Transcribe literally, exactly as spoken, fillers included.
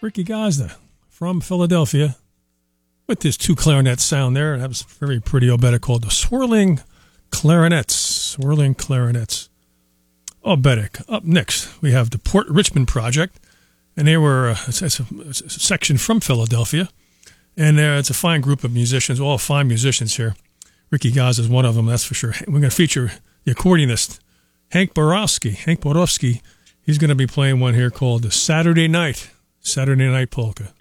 Ricky Gazda from Philadelphia with his two clarinet sound there. That was very pretty oberta called the Swirling Clarinets. Swirling Clarinets. Obertic. Up next, we have the Port Richmond Project, and they were uh, it's, it's, a, it's a section from Philadelphia, and uh, it's a fine group of musicians, all fine musicians here. Ricky Gazda is one of them, that's for sure. We're going to feature the accordionist, Hank Borowski. Hank Borowski, he's going to be playing one here called the Saturday Night, Saturday Night Polka.